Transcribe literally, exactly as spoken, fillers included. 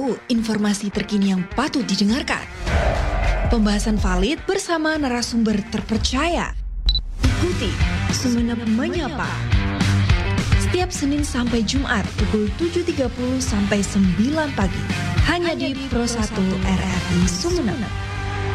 tahu informasi terkini yang patut didengarkan. Pembahasan valid bersama narasumber terpercaya. Ikuti Sumeneb Menyapa. Setiap Senin sampai Jumat pukul tujuh tiga puluh sampai sembilan pagi. Hanya di Pro satu R R I Sumeneb.